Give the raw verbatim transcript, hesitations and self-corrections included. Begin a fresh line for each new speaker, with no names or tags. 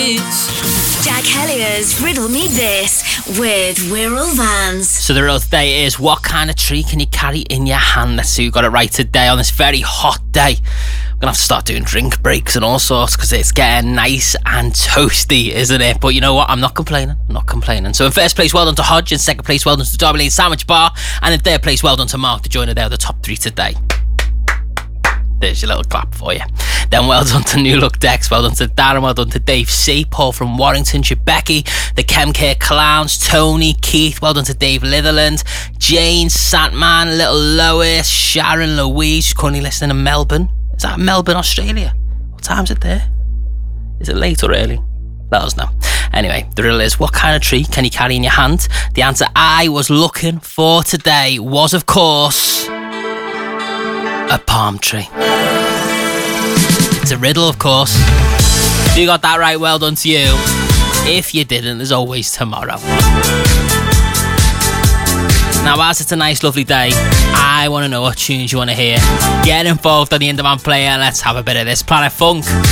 roots. Jack Hellier's Riddle Me This with Wirral Vans.
So the riddle today is, what kind of tree can you carry in your hand? Let's see who got it right today on this very hot day. I'm gonna have to start doing drink breaks and all sorts because it's getting nice and toasty, isn't it? But you know what? I'm not complaining. I'm not complaining. So in first place, well done to Hodge. In second place, well done to Derby Lane Sandwich Bar. And in third place, well done to Mark, the joiner there, the top three today. There's your little clap for you. Then well done to New Look Decks, well done to Darren, well done to Dave C, Paul from Warrington, Becky, the Chemcare Clowns, Tony, Keith, well done to Dave Litherland, Jane, Santman, Little Lois, Sharon, Louise, who's currently listening in Melbourne. Is that Melbourne, Australia? What time's it there? Is it late or early? Let us know. Anyway, the riddle is, what kind of tree can you carry in your hand? The answer I was looking for today was, of course, a palm tree. It's a riddle, of course. If you got that right, well done to you. If you didn't, there's always tomorrow. Now, as it's a nice, lovely day, I want to know what tunes you want to hear. Get involved on the Indie Man Player and let's have a bit of this Planet Funk.